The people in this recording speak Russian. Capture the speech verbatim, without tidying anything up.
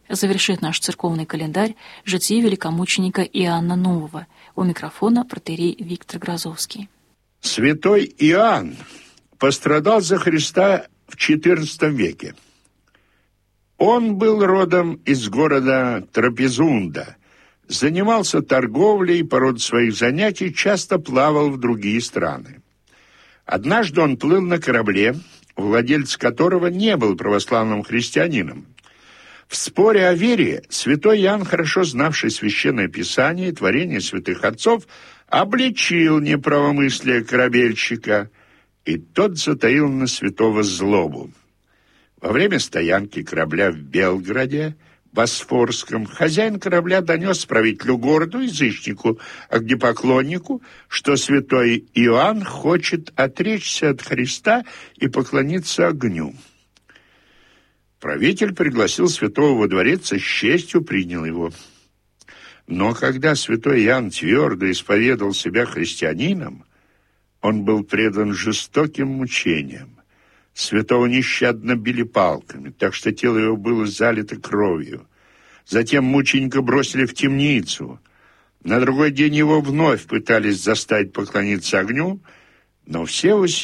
Завершит наш церковный календарь житие великомученика Иоанна Нового. У микрофона протоиерей Виктор Грозовский. Святой Иоанн пострадал за Христа в четырнадцатом веке. Он был родом из города Трапезунда, занимался торговлей и по роду своих занятий часто плавал в другие страны. Однажды он плыл на корабле, владелец которого не был православным христианином. В споре о вере святой Иоанн, хорошо знавший Священное Писание и творение святых отцов, обличил неправомыслие корабельщика, и тот затаил на святого злобу. Во время стоянки корабля в Белграде, Босфорском, хозяин корабля донес правителю города, язычнику, огнепоклоннику, что святой Иоанн хочет отречься от Христа и поклониться огню. Правитель пригласил святого во дворец и с честью принял его. Но когда святой Иоанн твердо исповедал себя христианином, он был предан жестоким мучениям. Святого нещадно били палками, так что тело его было залито кровью. Затем мученика бросили в темницу. На другой день его вновь пытались заставить поклониться огню, но все усилия